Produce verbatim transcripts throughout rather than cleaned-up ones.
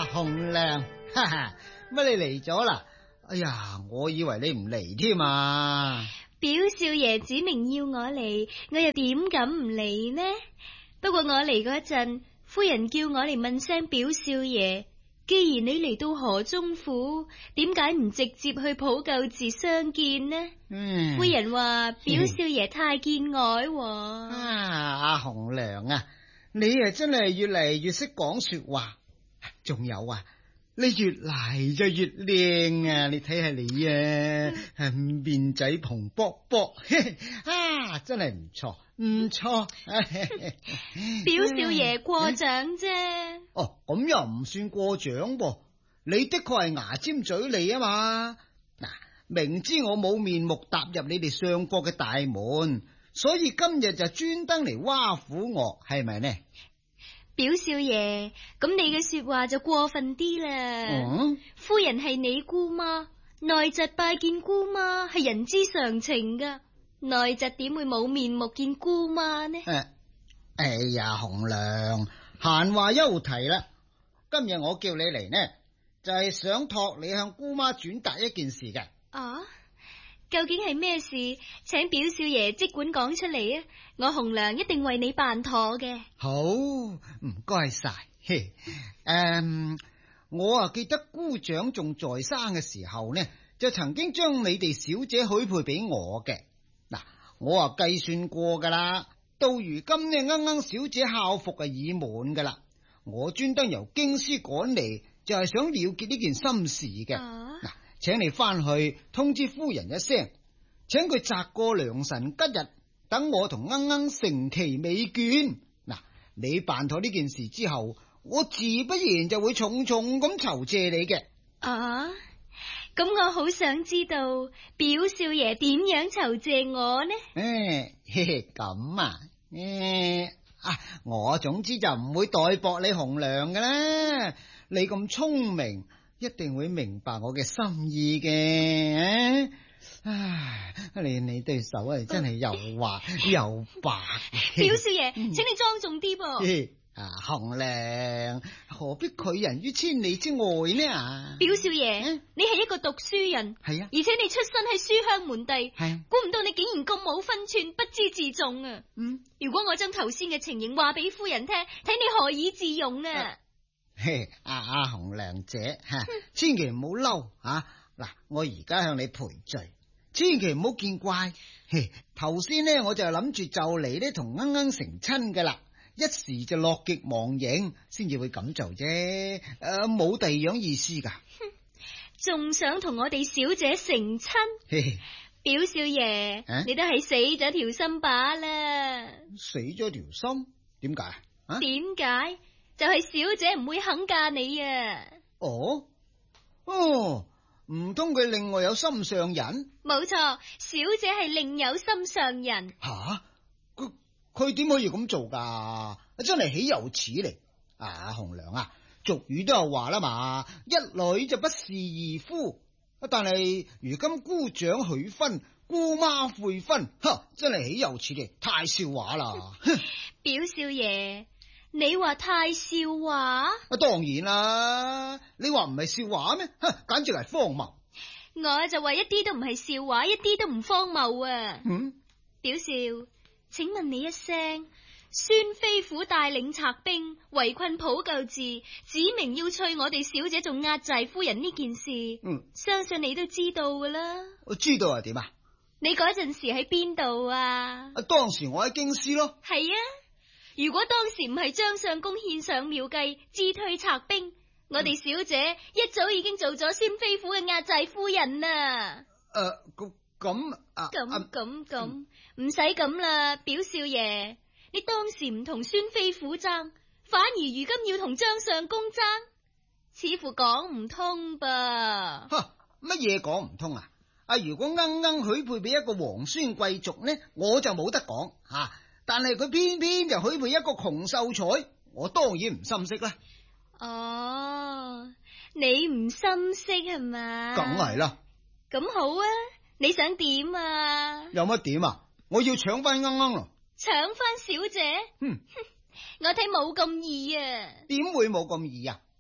紅娘，哈哈，乜你嚟咗啦？哎呀，我以為你唔嚟添啊！ 表少爺指明要我嚟，我又點敢唔嚟呢？不過我嚟嗰陣，夫人叫我嚟問聲表少爺，既然你嚟到河中府，點解唔直接去普救寺相見呢？ 嗯， 夫人話表少爺太見外喎。 啊，阿紅娘啊，你啊真係越嚟越識講說話，仲有啊，你越嚟就越靚啊！你睇下你啊，面仔蓬卜卜，啊，真係唔錯唔錯。 表少爺過獎啫。 哦，咁又唔算過獎噃，你的確係牙尖嘴利啊嘛。嗱，明知我冇面目踏入你哋相國嘅大門，所以今日就專登嚟挖苦我，係咪呢？ 表少爺，咁你嘅說話就過分啲啦。 嗯， 夫人係你姑媽，內侄拜見姑媽係人之常情噶，內侄點會冇面目見姑媽呢？ 誒，哎呀，紅娘，閒話休提啦。今日我叫你嚟呢，就係想託你向姑媽轉達一件事嘅。 啊？究竟係咩事？請表少爺即管講出嚟啊！我紅娘一定為你辦妥嘅。 好，唔該晒。誒、嗯，我啊記得姑丈仲在生嘅時候呢，就曾經將你哋小姐許配俾我嘅。嗱，我啊計算過噶啦，到如今呢，啱啱小姐孝服啊已滿噶啦，我專登由京師趕嚟，就係想了結呢件心事嘅。嗱、啊，請你翻去通知夫人一聲，請佢擇個良辰吉日，等我同鶯鶯成期美眷。嗱，你辦妥呢件事之後，我自不然就會重重咁酬謝你嘅。 啊，咁我好想知道表少爺點樣酬謝我呢？ 誒，嘿嘿，咁啊，誒啊，我總之就唔會代薄你紅娘嘅啦。你咁聰明，一定會明白我嘅心意嘅。唉，你你對手啊，真係又滑又白。 表少爺，請你莊重啲噃。 啊，紅娘，何必拒人於千里之外呢？啊， 表少爺，嗯、你係一個讀書人，係啊，而且你出身喺書香門第，係，估唔到你竟然咁冇分寸，不知自重啊！嗯，如果我將頭先嘅情形話俾夫人聽，睇你何以自容啊？啊嘿，阿阿紅娘姐，吓、啊，千祈唔好嬲啊！嗱，我而家向你賠罪，千祈唔好見怪。嘿，頭先呢，我就諗住就嚟呢同鶯鶯成親噶啦。一時就樂極忘形，先至會咁做啫。誒、呃，冇第二樣意思噶。 仲想同我哋小姐成親？表少爺，啊、你都係死咗條心把啦。 死咗條心？點解？啊？ 點解？就係、是、小姐唔會肯嫁你啊。 哦，哦，唔通佢另外有心上人？ 冇錯，小姐係另有心上人。 吓、啊？佢點可以咁做噶？真係豈有此理！啊，紅娘啊，俗語都有話啦嘛，一女就不是二夫。但係如今姑丈許婚，姑媽悔婚，呵，真係豈有此理，太笑話啦！ 表少爺，你話太笑話？ 啊，當然啦，你話唔係笑話咩？呵，簡直係荒謬。 我就話一啲都唔係笑話，一啲都唔荒謬啊！嗯，表少。請問你一聲，孫飛虎帶領賊兵圍困普救寺，指明要催我哋小姐做壓寨夫人呢件事，嗯，相信你都知道噶啦。 我知道係點啊？ 你嗰陣時喺邊度啊？ 啊，當時我喺京師咯。 係啊，如果當時唔係張相公獻上妙計，自退賊兵，我哋小姐一早已經做咗孫飛虎嘅壓寨夫人啦。 誒、呃，咁啊， 咁咁咁。唔使咁啦，表少爺，你當時唔同孫飛虎爭，反而如今要同張相公爭，似乎講唔通噃。 吓，乜嘢講唔通啊？啊，如果鶯鶯許配俾一個皇孫貴族呢，我就冇得講吓、啊。但係佢偏偏就許配一個窮秀才，我當然唔心息啦。 哦，你唔心息係嘛？ 梗係啦。 咁好啊，你想點啊？ 有乜點啊？我要搶翻鶯鶯咯！ 搶翻小姐？嗯，我睇冇咁易啊！ 點會冇咁易啊？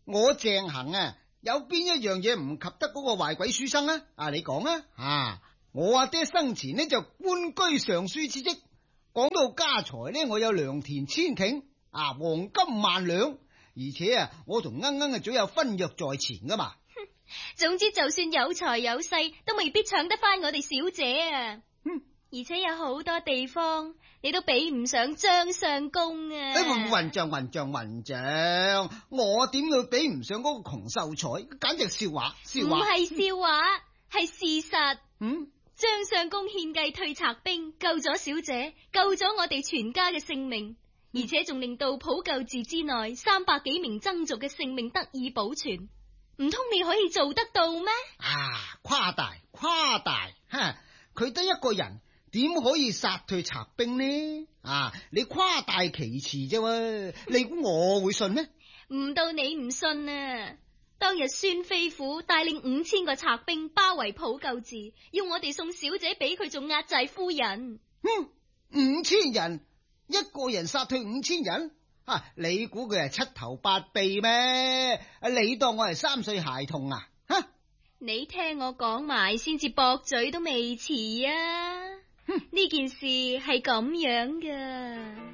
我鄭恒啊，有邊一樣嘢唔及得嗰個壞鬼書生啊？啊，你講啊！啊，我阿爹生前呢就官居尚書之職，講到家財呢，我有良田千頃，啊，黃金萬兩，而且啊，我同鶯鶯嘅早有婚約在前噶嘛。 總之，就算有財有勢，都未必搶得翻我哋小姐啊！ 嗯， 而且有好多地方你都比唔上張相公啊！ 混賬混賬混賬，我點會比唔上嗰個窮秀才？簡直笑話！笑話唔係笑話，係事實。 嗯， 張相公獻計退賊兵，救咗小姐，救咗我哋全家嘅性命，而且仲令到普救寺之內三百幾名僧俗嘅性命得以保存。唔通你可以做得到咩？ 啊，誇大誇大，哈！佢得一個人，點可以殺退賊兵呢？啊，你誇大其詞啫，你估我會信咩？ 唔到你唔信啊！當日孫飛虎帶領五千個賊兵包圍普救寺，要我哋送小姐俾佢做壓寨夫人。 哼、嗯，五千人，一個人殺退五千人？啊！你估佢係七頭八臂咩？你當我係三歲孩童啊？吓！ 你聽我講埋先至駁嘴都未遲啊！呢件事係咁樣噶。